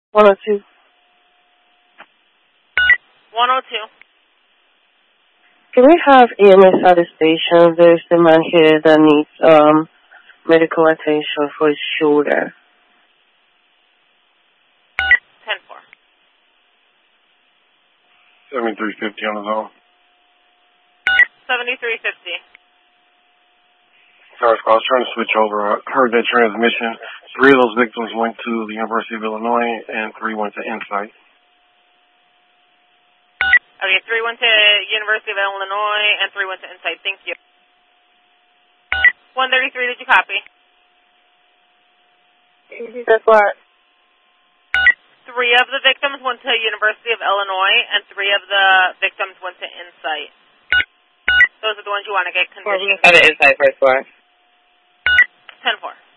102. 102. Can we have EMS at the station? There's a man here that needs medical attention for his shoulder. 10-4. 7350 on the zone. 7350. Sorry, I was trying to switch over. I heard that transmission. 3 of those victims went to the University of Illinois and 3 went to Insight. Okay, 3 went to University of Illinois and 3 went to Insight. Thank you. 133, did you copy? That's what? 3 of the victims went to University of Illinois and 3 of the victims went to Insight. Those are the ones you want to get conditioned. At the Insight first floor. 10-4.